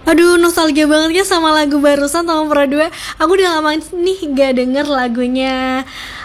Aduh, nostalgia banget ya sama lagu barusan Tom Pro 2. Aku udah lama nih gak denger lagunya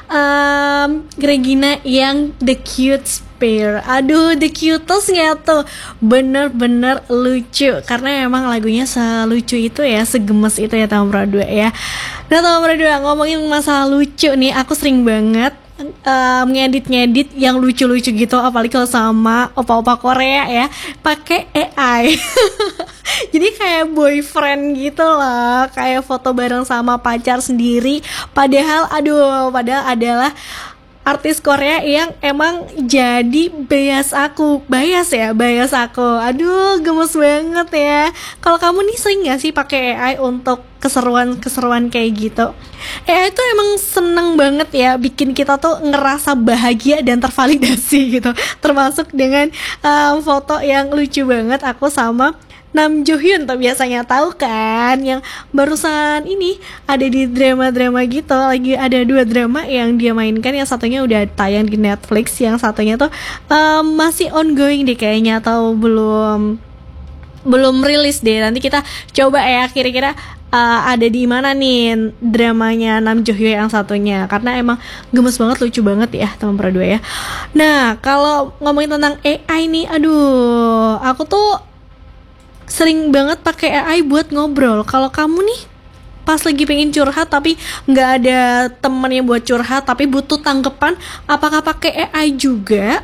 Regina yang The Cute Spare. Aduh, the cutest gak tuh? Bener-bener lucu. Karena emang lagunya selucu itu ya, segemes itu ya Tom Pro 2 ya. Nah Tom Pro 2, ngomongin masalah lucu nih, aku sering banget ngedit yang lucu-lucu gitu, apalagi kalau sama opa-opa Korea ya, pakai AI. Jadi kayak boyfriend gitu loh, kayak foto bareng sama pacar sendiri. Padahal adalah artis Korea yang emang jadi bias aku. Aduh, gemes banget ya. Kalau kamu nih sering gak sih pakai AI untuk keseruan kayak gitu? AI tuh emang seneng banget ya bikin kita tuh ngerasa bahagia dan tervalidasi gitu. Termasuk dengan foto yang lucu banget aku sama Nam Jo Hyun tuh biasanya, tahu kan, yang barusan ini ada di drama-drama gitu. Lagi ada 2 drama yang dia mainkan, yang satunya udah tayang di Netflix, yang satunya tuh masih ongoing deh kayaknya, atau belum rilis deh. Nanti kita coba ya kira-kira ada di mana nih dramanya Nam Jo Hyun yang satunya, karena emang gemes banget, lucu banget ya teman Pro 2 ya. Nah, kalau ngomongin tentang AI nih, aduh, aku tuh sering banget pakai AI buat ngobrol. Kalau kamu nih pas lagi pengen curhat tapi nggak ada temen yang buat curhat tapi butuh tanggapan, apakah pakai AI juga?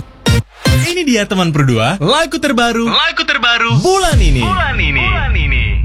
Ini dia teman Pro 2, lagu terbaru bulan ini.